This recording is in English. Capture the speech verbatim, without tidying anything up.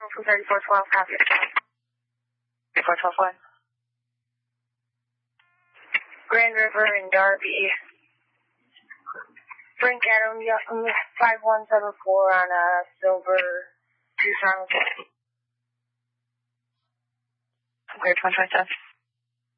two thirty-four twelve, copy. thirty-four twelve one. Grand River and Darby. Frank Adam, five one seven four on a silver Tucson. Clear one twenty-seven.